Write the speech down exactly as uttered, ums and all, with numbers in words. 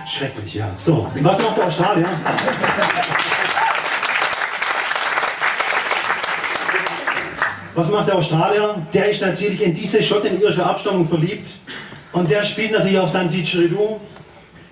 Schrecklich, ja. So, was macht der Australier? Was macht der Australier? Der ist natürlich in diese schottenische Abstammung verliebt und der spielt natürlich auf seinem Didgeridoo